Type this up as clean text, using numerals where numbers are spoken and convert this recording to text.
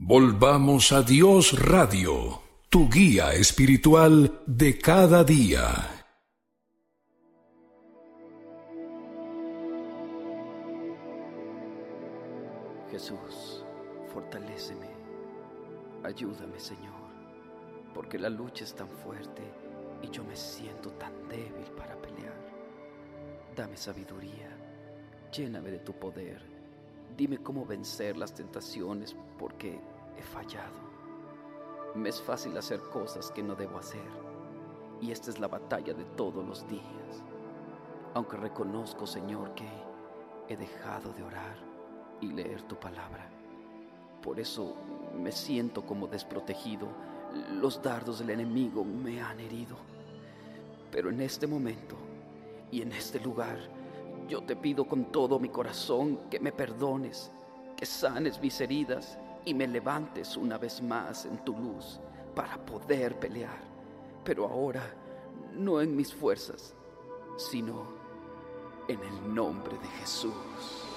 Volvamos a Dios Radio, tu guía espiritual de cada día. Jesús, fortaléceme, ayúdame, Señor, porque la lucha es tan fuerte y yo me siento tan débil para pelear. Dame sabiduría, lléname de tu poder, dime cómo vencer las tentaciones porque he fallado. Me es fácil hacer cosas que no debo hacer y esta es la batalla de todos los días. Aunque reconozco, Señor, que he dejado de orar y leer tu palabra. Por eso me siento como desprotegido. Los dardos del enemigo me han herido. Pero en este momento y en este lugar, yo te pido con todo mi corazón que me perdones, que sanes mis heridas y me levantes una vez más en tu luz para poder pelear. Pero ahora, no en mis fuerzas, sino en el nombre de Jesús.